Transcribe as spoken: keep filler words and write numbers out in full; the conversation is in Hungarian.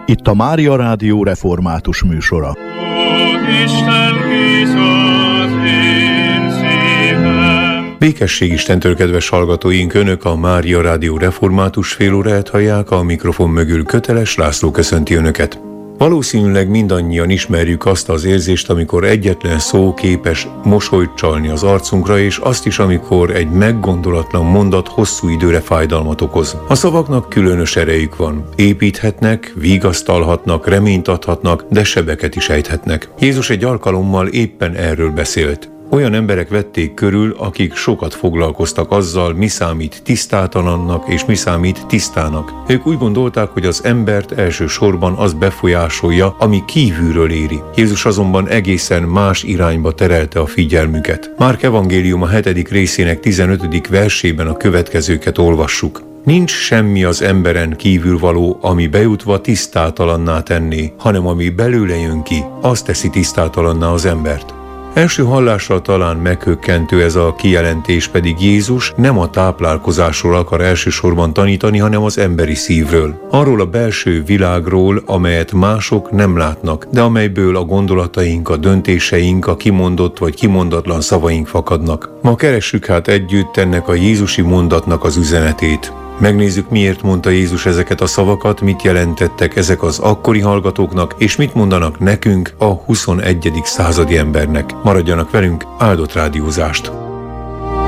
Itt a Mária Rádió református műsora. Békesség Istentől, kedves hallgatóink! Önök a Mária Rádió református félóráját hallják, a mikrofon mögül Köteles László köszönti Önöket. Valószínűleg mindannyian ismerjük azt az érzést, amikor egyetlen szó képes mosolyt csalni az arcunkra, és azt is, amikor egy meggondolatlan mondat hosszú időre fájdalmat okoz. A szavaknak különös erejük van. Építhetnek, vigasztalhatnak, reményt adhatnak, de sebeket is ejthetnek. Jézus egy alkalommal éppen erről beszélt. Olyan emberek vették körül, akik sokat foglalkoztak azzal, mi számít tisztátalannak és mi számít tisztának. Ők úgy gondolták, hogy az embert elsősorban az befolyásolja, ami kívülről éri. Jézus azonban egészen más irányba terelte a figyelmüket. Márk evangéliuma hetedik részének tizenötödik versében a következőket olvassuk. Nincs semmi az emberen kívülvaló, ami bejutva tisztátalanná tenné, hanem ami belőle jön ki, az teszi tisztátalanná az embert. Első hallásra talán meghökkentő ez a kijelentés, pedig Jézus nem a táplálkozásról akar elsősorban tanítani, hanem az emberi szívről. Arról a belső világról, amelyet mások nem látnak, de amelyből a gondolataink, a döntéseink, a kimondott vagy kimondatlan szavaink fakadnak. Ma keressük hát együtt ennek a jézusi mondatnak az üzenetét. Megnézzük, miért mondta Jézus ezeket a szavakat, mit jelentettek ezek az akkori hallgatóknak, és mit mondanak nekünk, a huszonegyedik századi embernek. Maradjanak velünk, áldott rádiózást!